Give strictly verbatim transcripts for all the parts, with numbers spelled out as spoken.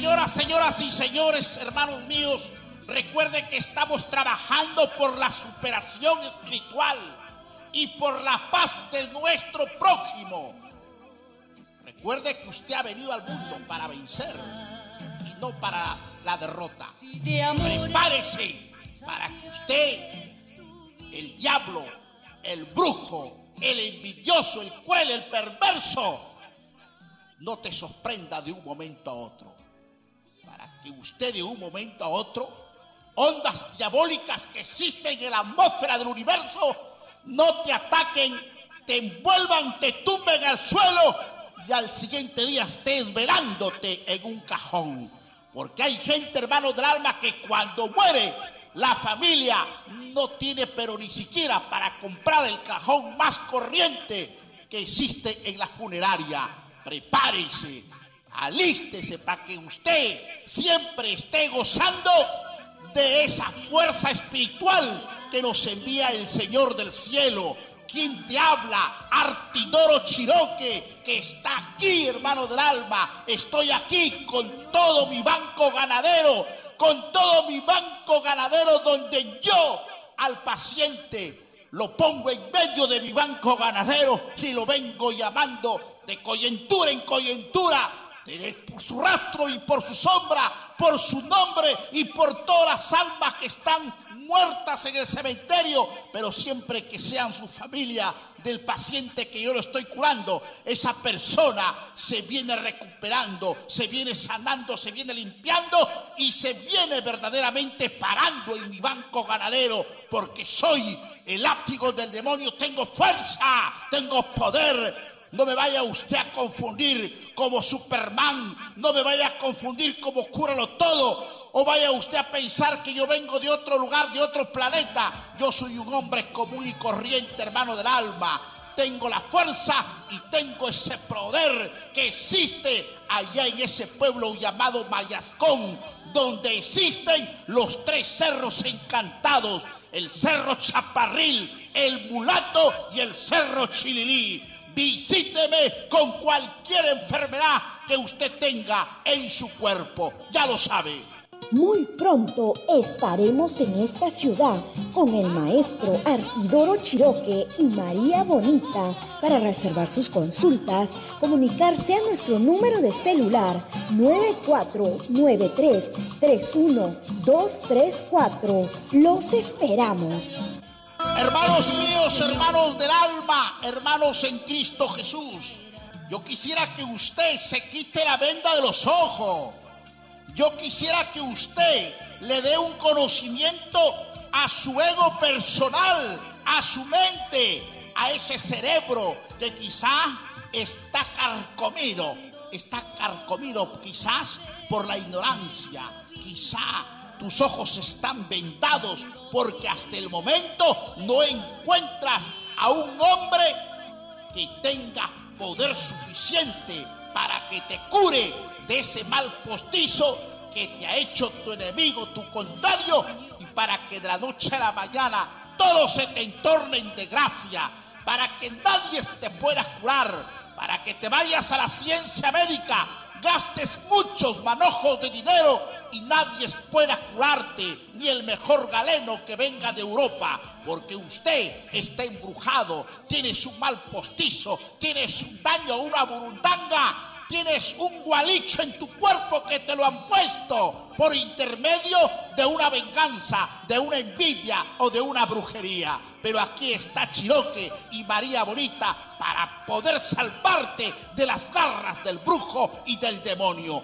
Señoras, señoras y señores, hermanos míos, recuerden que estamos trabajando por la superación espiritual y por la paz de nuestro prójimo. Recuerde que usted ha venido al mundo para vencer y no para la derrota. Prepárese para que usted, el diablo, el brujo, el envidioso, el cruel, el perverso, no te sorprenda de un momento a otro. Para que usted de un momento a otro, ondas diabólicas que existen en la atmósfera del universo, no te ataquen, te envuelvan, te tumben al suelo y al siguiente día estés velándote en un cajón. Porque hay gente, hermano del alma, que cuando muere la familia no tiene pero ni siquiera para comprar el cajón más corriente que existe en la funeraria. Prepárese, alístese para que usted siempre esté gozando de esa fuerza espiritual que nos envía el Señor del cielo. Quien te habla, Artidoro Chiroque, que está aquí, hermano del alma. Estoy aquí con todo mi banco ganadero, con todo mi banco ganadero, donde yo al paciente lo pongo en medio de mi banco ganadero y lo vengo llamando de coyuntura en coyuntura, por su rastro y por su sombra, por su nombre y por todas las almas que están muertas en el cementerio, pero siempre que sean su familia del paciente que yo lo estoy curando, esa persona se viene recuperando, se viene sanando, se viene limpiando y se viene verdaderamente parando en mi banco ganadero, porque soy el látigo del demonio, tengo fuerza, tengo poder. No me vaya usted a confundir como Superman, no me vaya a confundir como Cúralo Todo, o vaya usted a pensar que yo vengo de otro lugar, de otro planeta. Yo soy un hombre común y corriente, hermano del alma. Tengo la fuerza y tengo ese poder que existe allá en ese pueblo llamado Mayascón, donde existen los tres cerros encantados, el Cerro Chaparril, el Mulato y el Cerro Chililí. Visíteme con cualquier enfermedad que usted tenga en su cuerpo, ya lo sabe. Muy pronto estaremos en esta ciudad con el maestro Artidoro Chiroque y María Bonita. Para reservar sus consultas, comunicarse a nuestro número de celular nueve cuatro nueve tres, tres uno dos tres cuatro. Los esperamos. Hermanos míos, hermanos del alma, hermanos en Cristo Jesús, yo quisiera que usted se quite la venda de los ojos. Yo quisiera que usted le dé un conocimiento a su ego personal, a su mente, a ese cerebro que quizás está carcomido, está carcomido quizás por la ignorancia, quizás tus ojos están vendados porque hasta el momento no encuentras a un hombre que tenga poder suficiente para que te cure de ese mal postizo que te ha hecho tu enemigo, tu contrario, y para que de la noche a la mañana todo se te entorne en desgracia, para que nadie te pueda curar, para que te vayas a la ciencia médica, gastes muchos manojos de dinero y nadie pueda curarte, ni el mejor galeno que venga de Europa, porque usted está embrujado, tienes un mal postizo, tienes un daño, una burundanga, tienes un gualicho en tu cuerpo que te lo han puesto por intermedio de una venganza, de una envidia o de una brujería. Pero aquí está Chiroque y María Bonita para poder salvarte de las garras del brujo y del demonio.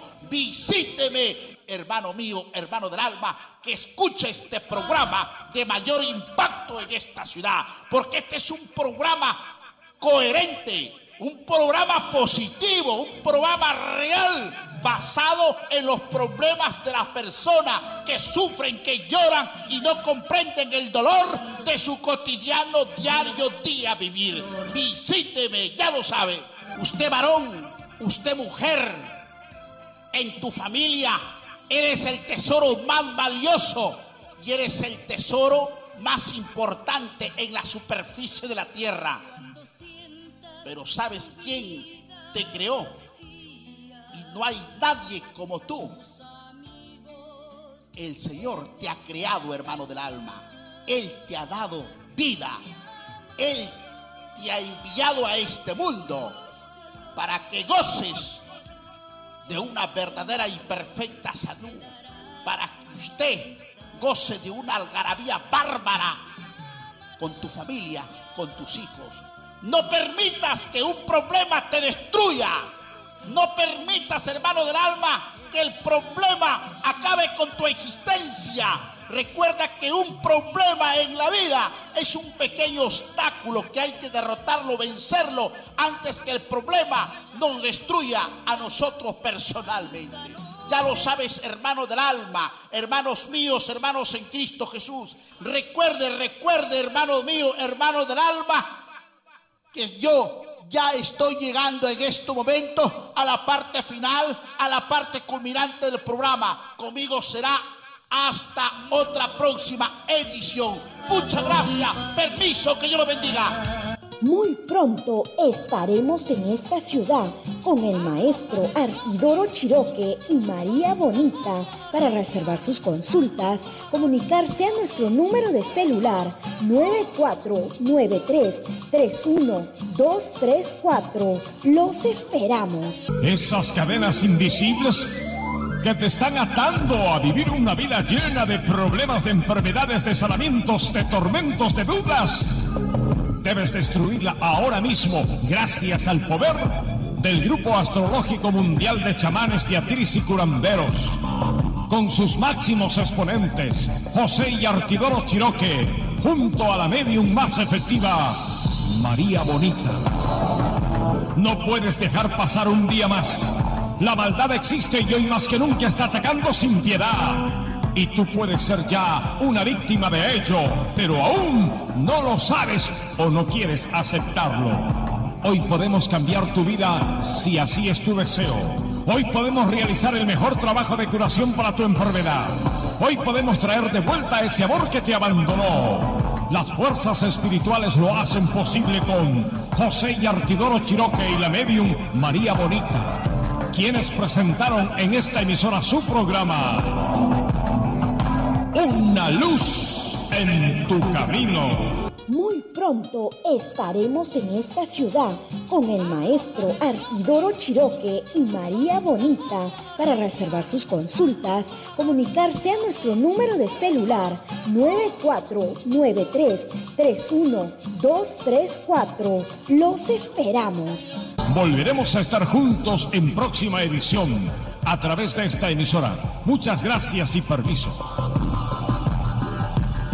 Visíteme, hermano mío, hermano del alma, que escuche este programa de mayor impacto en esta ciudad, porque este es un programa coherente, un programa positivo, un programa real, basado en los problemas de las personas que sufren, que lloran y no comprenden el dolor de su cotidiano, diario, día vivir. Visíteme, ya lo sabe. Usted varón, usted mujer, en tu familia eres el tesoro más valioso y eres el tesoro más importante en la superficie de la tierra. Pero ¿sabes quién te creó? Y no hay nadie como tú. El Señor te ha creado, hermano del alma. Él te ha dado vida. Él te ha enviado a este mundo para que goces de una verdadera y perfecta salud, para que usted goce de una algarabía bárbara con tu familia, con tus hijos. No permitas que un problema te destruya. No permitas, hermano del alma, que el problema acabe con tu existencia. Recuerda que un problema en la vida es un pequeño obstáculo que hay que derrotarlo, vencerlo, antes que el problema nos destruya a nosotros personalmente. Ya lo sabes, hermano del alma, hermanos míos, hermanos en Cristo Jesús. Recuerde, recuerde, hermano mío, hermano del alma, que yo ya estoy llegando en este momento a la parte final, a la parte culminante del programa. Conmigo será hasta otra próxima edición. Muchas gracias. Permiso, que Dios lo bendiga. Muy pronto estaremos en esta ciudad con el maestro Artidoro Chiroque y María Bonita. Para reservar sus consultas, comunicarse a nuestro número de celular nueve cuatro nueve tres, tres uno dos tres cuatro. Los esperamos. Esas cadenas invisibles que te están atando a vivir una vida llena de problemas, de enfermedades, de salamientos, de tormentos, de dudas, debes destruirla ahora mismo gracias al poder del Grupo Astrológico Mundial de Chamanes, Teatris y Curanderos, con sus máximos exponentes, José y Artidoro Chiroque, junto a la medium más efectiva, María Bonita. No puedes dejar pasar un día más. La maldad existe y hoy más que nunca está atacando sin piedad. Y tú puedes ser ya una víctima de ello, pero aún no lo sabes o no quieres aceptarlo. Hoy podemos cambiar tu vida si así es tu deseo. Hoy podemos realizar el mejor trabajo de curación para tu enfermedad. Hoy podemos traer de vuelta ese amor que te abandonó. Las fuerzas espirituales lo hacen posible con José y Artidoro Chiroque y la medium María Bonita, quienes presentaron en esta emisora su programa Una luz en tu camino. Muy pronto estaremos en esta ciudad con el maestro Artidoro Chiroque y María Bonita. Para reservar sus consultas, comunicarse a nuestro número de celular nueve cuatro nueve tres, tres uno dos tres cuatro. Los esperamos. Volveremos a estar juntos en próxima edición a través de esta emisora. Muchas gracias y permiso.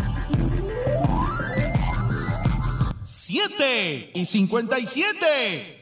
siete y cincuenta y siete.